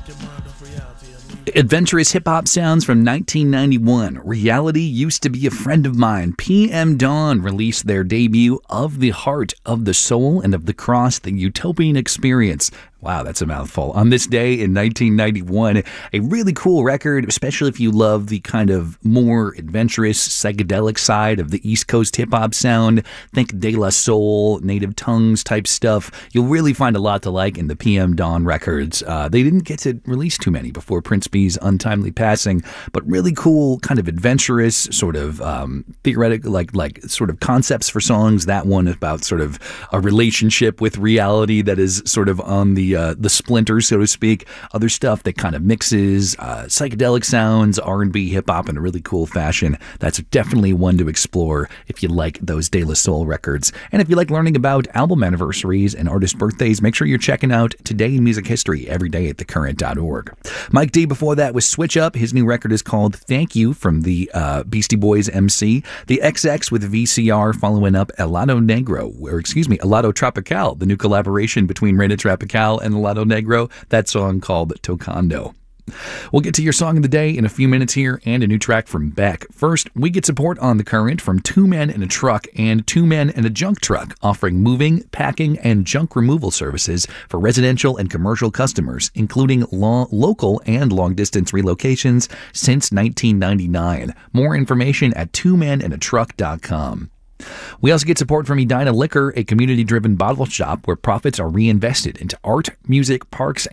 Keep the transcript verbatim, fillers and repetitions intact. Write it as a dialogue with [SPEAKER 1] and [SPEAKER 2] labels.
[SPEAKER 1] Adventurous hip-hop sounds from nineteen ninety-one. Reality Used to Be a Friend of Mine. P M Dawn released their debut Of the Heart, of the Soul, and of the Cross, the Utopian Experience. Wow, that's a mouthful. On this day in nineteen ninety-one, a really cool record, especially if you love the kind of more adventurous, psychedelic side of the East Coast hip-hop sound. Think De La Soul, Native Tongues type stuff. You'll really find a lot to like in the P M Dawn records. Uh, they didn't get to release too many before Prince B's untimely passing, but really cool, kind of adventurous, sort of um, theoretical, like like sort of concepts for songs. That one about sort of a relationship with reality that is sort of on the Uh, the splinters, so to speak. Other stuff that kind of mixes uh, psychedelic sounds, R and B, hip-hop in a really cool fashion. That's definitely one to explore if you like those De La Soul records. And if you like learning about album anniversaries and artist birthdays, make sure you're checking out Today in Music History every day at the current dot org. Mike D before that was Switch Up. His new record is called Thank You from the uh, Beastie Boys M C. The X X with V C R following up Helado Negro, or excuse me, Helado Tropical, the new collaboration between Reina Tropical and Helado Negro, that song called Tocando. We'll get to your song of the day in a few minutes here and a new track from Beck. First, we get support on The Current from Two Men and a Truck and Two Men and a Junk Truck, offering moving, packing, and junk removal services for residential and commercial customers, including lo- local and long-distance relocations since nineteen ninety-nine. More information at two men and a truck dot com. We also get support from Edina Liquor, a community-driven bottle shop where profits are reinvested into art, music, parks,